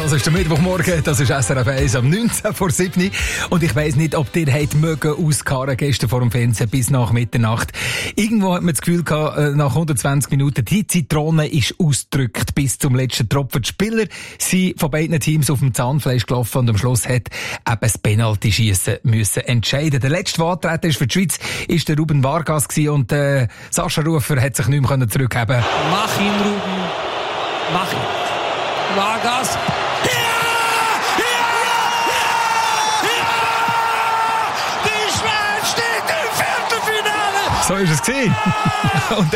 Das ist der Mittwochmorgen, das ist SRF 1 am 19 vor 7. Und ich weiss nicht, ob ihr mögen auskarren gestern vor dem Fernsehen bis nach Mitternacht. Irgendwo hat man das Gefühl gehabt, nach 120 Minuten, die Zitrone ist ausgedrückt bis zum letzten Tropfen. Die Spieler sind von beiden Teams auf dem Zahnfleisch gelaufen und am Schluss hat eben das Penalty-Schiessen müssen entscheiden. Der letzte Antreten für die Schweiz ist der Ruben Vargas gewesen und Sascha Rufer hat sich nicht mehr zurückheben. Mach ihn, Ruben. Mach ihn. Vargas. Ja! Ja! Ja! Ja! Die Schweiz steht im Viertelfinale! So ist es gewesen. Und